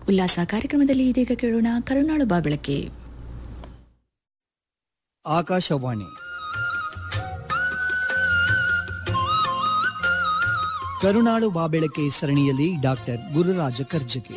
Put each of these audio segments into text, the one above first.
ಉಲ್ಲಾಸ ಕಾರ್ಯಕ್ರಮದಲ್ಲಿ ಇದೀಗ ಕೇಳೋಣ ಕರುಣಾಳು ಬಾಬೆಳಕೆ. ಆಕಾಶವಾಣಿ ಕರುಣಾಳು ಬಾಬೆಳಕೆ ಸರಣಿಯಲ್ಲಿ ಡಾಕ್ಟರ್ ಗುರುರಾಜ ಕರ್ಜಗಿ.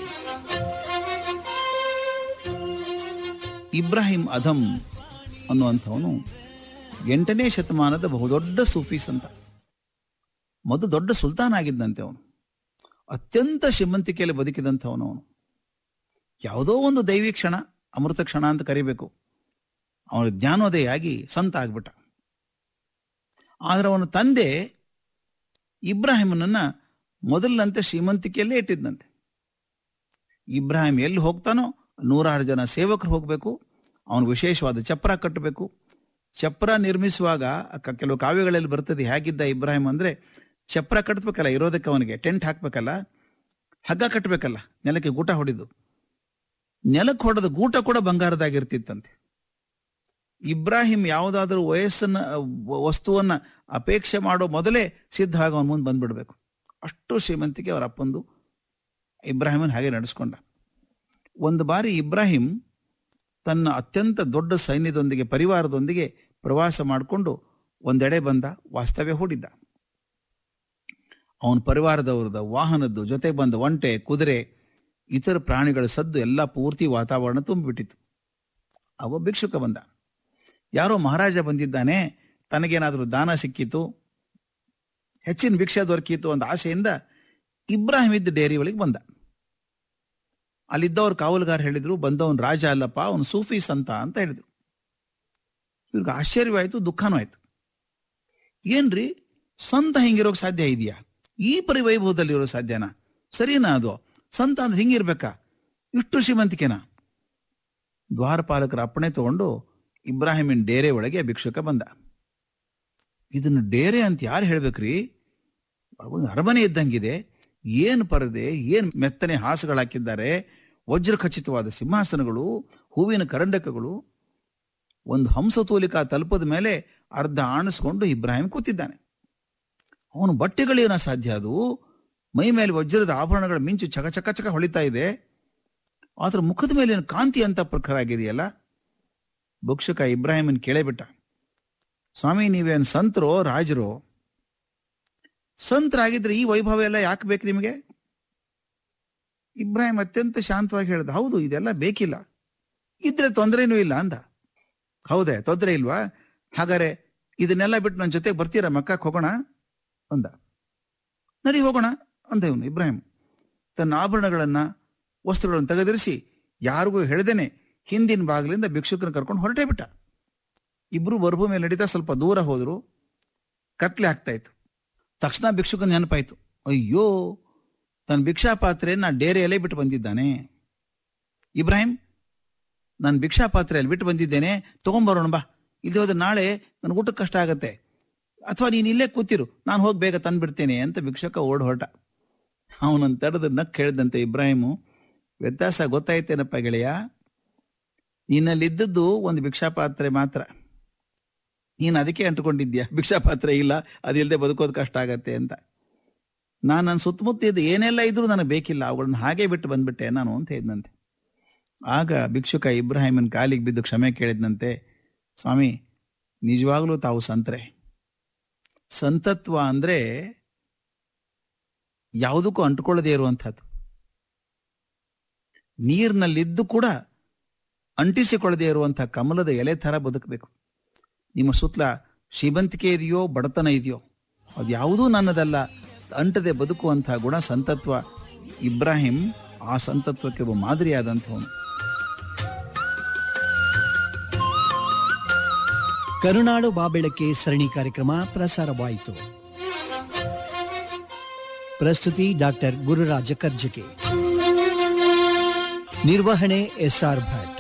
ಇಬ್ರಾಹಿಂ ಅಧಮ್ ಅನ್ನುವಂಥವನು 8ನೇ ಶತಮಾನದ ಬಹುದೊಡ್ಡ ಸೂಫಿ ಸಂತ. ಮೊದಲು ದೊಡ್ಡ ಸುಲ್ತಾನ್ ಆಗಿದ್ದಂತೆ ಅವನು. ಅತ್ಯಂತ ಶ್ರೀಮಂತಿಕೆಯಲ್ಲಿ ಬದುಕಿದಂಥವನು ಅವನು. ಯಾವುದೋ ಒಂದು ದೈವಿ ಕ್ಷಣ, ಅಮೃತ ಕ್ಷಣ ಅಂತ ಕರಿಬೇಕು, ಅವನ ಜ್ಞಾನೋದಯ ಆಗಿ ಸಂತ ಆಗ್ಬಿಟ್ಟ. ಆದರೆ ಅವನ ತಂದೆ ಇಬ್ರಾಹಿಮನನ್ನ ಮೊದಲಿನಂತೆ ಶ್ರೀಮಂತಿಕೆಯಲ್ಲೇ ಇಟ್ಟಿದ್ದಂತೆ. ಇಬ್ರಾಹಿಂ ಎಲ್ಲಿ ಹೋಗ್ತಾನೋ 106 ಜನ ಸೇವಕರು ಹೋಗಬೇಕು, ಅವನು ವಿಶೇಷವಾದ ಚಪ್ರ ಕಟ್ಟಬೇಕು. ಚಪ್ರ ನಿರ್ಮಿಸುವಾಗ ಕೆಲವು ಕಾವ್ಯಗಳಲ್ಲಿ ಬರ್ತದೆ ಹೇಗಿದ್ದ ಇಬ್ರಾಹಿಂ ಅಂದರೆ, ಚಪ್ರ ಕಟ್ಟಬೇಕಲ್ಲ, ಇರೋದಕ್ಕೆ ಅವನಿಗೆ ಟೆಂಟ್ ಹಾಕ್ಬೇಕಲ್ಲ, ಹಗ್ಗ ಕಟ್ಟಬೇಕಲ್ಲ, ನೆಲಕ್ಕೆ ಗೂಟ ಹೊಡೆದು. ನೆಲಕ್ಕೆ ಹೊಡೆದ ಗೂಟ ಕೂಡ ಬಂಗಾರದಾಗಿರ್ತಿತ್ತಂತೆ. ಇಬ್ರಾಹಿಂ ಯಾವುದಾದ್ರೂ ವಸ್ತುವನ್ನ ಅಪೇಕ್ಷೆ ಮಾಡೋ ಮೊದಲೇ ಸಿದ್ಧವಾಗಿ ಅವನ ಮುಂದೆ ಬಂದ್ಬಿಡ್ಬೇಕು. ಅಷ್ಟು ಶ್ರೀಮಂತಿಕೆ ಅವರ ಅಪ್ಪಂದು. ಇಬ್ರಾಹಿಮನ್ ಹಾಗೆ ನಡೆಸ್ಕೊಂಡ. ಒಂದು ಬಾರಿ ಇಬ್ರಾಹಿಂ ತನ್ನ ಅತ್ಯಂತ ದೊಡ್ಡ ಸೈನ್ಯದೊಂದಿಗೆ, ಪರಿವಾರದೊಂದಿಗೆ ಪ್ರವಾಸ ಮಾಡಿಕೊಂಡು ಒಂದೆಡೆ ಬಂದ, ವಾಸ್ತವ್ಯ ಹೂಡಿದ್ದ. ಅವನ ಪರಿವಾರದವ್ರದ ವಾಹನದ್ದು ಜೊತೆಗೆ ಬಂದ ಒಂಟೆ, ಕುದುರೆ, ಇತರ ಪ್ರಾಣಿಗಳ ಸದ್ದು ಎಲ್ಲ ಪೂರ್ತಿ ವಾತಾವರಣ ತುಂಬಿಬಿಟ್ಟಿತ್ತು. ಅವ ಭಿಕ್ಷುಕ ಬಂದ. ಯಾರೋ ಮಹಾರಾಜ ಬಂದಿದ್ದಾನೆ, ತನಗೇನಾದರೂ ದಾನ ಸಿಕ್ಕಿತು, ಹೆಚ್ಚಿನ ಭಿಕ್ಷೆ ದೊರಕಿತು ಅಂತ ಆಸೆಯಿಂದ ಇಬ್ರಾಹಿಂ ಇದ್ದ ಡೇರಿ ಒಳಗೆ ಬಂದ. ಅಲ್ಲಿದ್ದವ್ರು ಕಾವಲುಗಾರ ಹೇಳಿದ್ರು, ಬಂದವನು ರಾಜ ಅಲ್ಲಪ್ಪ, ಅವನು ಸೂಫಿ ಸಂತ ಅಂತ ಹೇಳಿದ್ರು. ಇವ್ರಿಗೆ ಆಶ್ಚರ್ಯವಾಯಿತು, ದುಃಖನೂ ಆಯ್ತು. ಏನ್ರಿ ಸಂತ ಹಿಂಗಿರೋಕೆ ಸಾಧ್ಯ ಇದೆಯಾ? ಈ ಪರಿವೈಭವದಲ್ಲಿ ಇರೋ ಸಾಧ್ಯನಾ? ಸರಿನಾ ಅದು? ಸಂತ ಅಂದ್ರೆ ಹಿಂಗಿರ್ಬೇಕಾ? ಇಷ್ಟು ಶ್ರೀಮಂತಿಕೆನಾ? ದ್ವಾರಪಾಲಕರ ಅಪ್ಪಣೆ ತಗೊಂಡು ಇಬ್ರಾಹಿಮಿನ ಡೇರೆ ಒಳಗೆ ಭಿಕ್ಷುಕ ಬಂದ. ಇದನ್ನು ಡೇರೆ ಅಂತ ಯಾರು ಹೇಳ್ಬೇಕ್ರಿ? ಅರಮನೆ ಇದ್ದಂಗಿದೆ. ಏನು ಪರದೆ, ಏನು ಮೆತ್ತನೆ ಹಾಸುಗಳು ಹಾಕಿದ್ದಾರೆ, ವಜ್ರ ಖಚಿತವಾದ ಸಿಂಹಾಸನಗಳು, ಹೂವಿನ ಕರಂಡಕಗಳು. ಒಂದು ಹಂಸತೂಲಿಕಾ ತಲುಪದ ಮೇಲೆ ಅರ್ಧ ಆಣಿಸ್ಕೊಂಡು ಇಬ್ರಾಹಿಂ ಕೂತಿದ್ದಾನೆ. ಅವನು ಬಟ್ಟೆಗಳೇನ ಸಾಧ್ಯ? ಅದು ಮೈ ಮೇಲೆ ವಜ್ರದ ಆಭರಣಗಳ ಮಿಂಚು ಚಕ ಚಕ ಚಕ ಹೊಳಿತಾ ಇದೆ. ಆದ್ರ ಮುಖದ ಮೇಲೆ ಕಾಂತಿ ಅಂತ ಪ್ರಖರ ಆಗಿದೆಯಲ್ಲ. ಭಿಕ್ಷುಕ ಇಬ್ರಾಹಿಮನ್ ಕೇಳೇಬಿಟ್ಟ, ಸ್ವಾಮಿ ನೀವೇನು ಸಂತರೋ ರಾಜರೋ? ಸಂತರಾಗಿದ್ರೆ ಈ ವೈಭವ ಎಲ್ಲ ಯಾಕೆ ಬೇಕು ನಿಮಗೆ? ಇಬ್ರಾಹಿಂ ಅತ್ಯಂತ ಶಾಂತವಾಗಿ ಹೇಳ್ದ, ಹೌದು, ಇದೆಲ್ಲ ಬೇಕಿಲ್ಲ, ಇದ್ರೆ ತೊಂದರೆನೂ ಇಲ್ಲ ಅಂದ. ಹೌದೇ, ತೊಂದರೆ ಇಲ್ವಾ? ಹಾಗಾದ್ರೆ ಇದನ್ನೆಲ್ಲ ಬಿಟ್ಟು ನನ್ನ ಜೊತೆಗೆ ಬರ್ತೀರಾ, ಮಕ್ಕಕ್ಕೆ ಹೋಗೋಣ ಅಂದ. ನಡಿ ಹೋಗೋಣ ಅಂದ ಇವನು. ಇಬ್ರಾಹಿಂ ತನ್ನ ಆಭರಣಗಳನ್ನ, ವಸ್ತ್ರಗಳನ್ನು ತೆಗೆದಿರಿಸಿ ಯಾರಿಗೂ ಹೇಳ್ದೇನೆ ಹಿಂದಿನ ಬಾಗಿಲಿಂದ ಭಿಕ್ಷುಕನ ಕರ್ಕೊಂಡು ಹೊರಟೇ ಬಿಟ್ಟ. ಇಬ್ರು ಮರುಭೂಮಿಯಲ್ಲಿ ನಡೀತಾ ಸ್ವಲ್ಪ ದೂರ ಹೋದ್ರು. ಕತ್ಲೆ ಆಗ್ತಾ ಇತ್ತು. ತಕ್ಷಣ ಭಿಕ್ಷುಕನ ನೆನಪಾಯ್ತು, ಅಯ್ಯೋ ತನ್ನ ಭಿಕ್ಷಾ ಪಾತ್ರೆಯನ್ನು ಡೇರೆಯಲ್ಲೇ ಬಿಟ್ಟು ಬಂದಿದ್ದಾನೆ. ಇಬ್ರಾಹಿಂ, ನಾನು ಭಿಕ್ಷಾ ಪಾತ್ರೆಯಲ್ಲಿ ಬಿಟ್ಟು ಬಂದಿದ್ದೇನೆ, ತಗೊಂಬರೋಣ ಬಾ, ಇಲ್ಲಿ ಹೋದ್ರೆ ನಾಳೆ ನನ್ನ ಊಟಕ್ಕೆ ಕಷ್ಟ ಆಗತ್ತೆ, ಅಥವಾ ನೀನು ಇಲ್ಲೇ ಕೂತಿರು, ನಾನು ಹೋಗಿ ಬೇಗ ತಂದ್ಬಿಡ್ತೇನೆ ಅಂತ ಭಿಕ್ಷುಕ ಓಡ್ ಹೊರಟ. ಅವನನ್ನು ತಡೆದು ನಕ್ ಹೇಳಿದಂತೆ ಇಬ್ರಾಹಿಮು, ವ್ಯತ್ಯಾಸ ಗೊತ್ತಾಯ್ತೇನಪ್ಪ ಗೆಳೆಯ, ನಿನ್ನಲ್ಲಿದ್ದದ್ದು ಒಂದು ಭಿಕ್ಷಾ ಪಾತ್ರೆ ಮಾತ್ರ, ನೀನು ಅದಕ್ಕೆ ಅಂಟುಕೊಂಡಿದ್ಯಾ, ಭಿಕ್ಷಾ ಪಾತ್ರೆ ಇಲ್ಲ, ಅದಿಲ್ಲದೆ ಬದುಕೋದು ಕಷ್ಟ ಆಗತ್ತೆ ಅಂತ. ನಾನು ನನ್ನ ಸುತ್ತಮುತ್ತ ಇದ್ದು ಏನೆಲ್ಲ ಇದ್ರೂ ನನಗೆ ಬೇಕಿಲ್ಲ, ಅವುಗಳನ್ನ ಹಾಗೆ ಬಿಟ್ಟು ಬಂದ್ಬಿಟ್ಟೆ ನಾನು ಅಂತ ಹೇಳಿದಂತೆ. ಆಗ ಭಿಕ್ಷುಕ ಇಬ್ರಾಹಿಮನ್ ಕಾಲಿಗೆ ಬಿದ್ದು ಕ್ಷಮೆ ಕೇಳಿದಂತೆ, ಸ್ವಾಮಿ ನಿಜವಾಗ್ಲೂ ತಾವು ಸಂತರೆ. ಸಂತತ್ವ ಅಂದ್ರೆ ಯಾವುದಕ್ಕೂ ಅಂಟುಕೊಳ್ಳದೆ ಇರುವಂಥದ್ದು. ನೀರಿನಲ್ಲಿದ್ದು ಕೂಡ ಅಂಟಿಸಿಕೊಳ್ಳದೆ ಇರುವಂತಹ ಕಮಲದ ಎಲೆ ಥರ ಬದುಕಬೇಕು. ನಿಮ್ಮ ಸುತ್ತಲ ಶ್ರೀಮಂತಿಕೆ ಇದೆಯೋ ಬಡತನ ಇದೆಯೋ ಅದು ಯಾವುದೂ ನನ್ನದಲ್ಲ, ಅಂಟದೆ ಬದುಕುವಂತಹ ಗುಣ ಸಂತತ್ವ. ಇಬ್ರಾಹಿಂ ಆ ಸಂತತ್ವಕ್ಕೆ ಒಬ್ಬ ಮಾದರಿಯಾದಂಥವನು. ಕರುಣಾಳು ಬಾಬೆಳಕೆ ಸರಣಿ ಕಾರ್ಯಕ್ರಮ ಪ್ರಸಾರವಾಯಿತು. ಪ್ರಸ್ತುತಿ ಡಾಕ್ಟರ್ ಗುರುರಾಜ ಕರ್ಜಗಿ. ನಿರ್ವಹಣೆ SR ಭಟ್.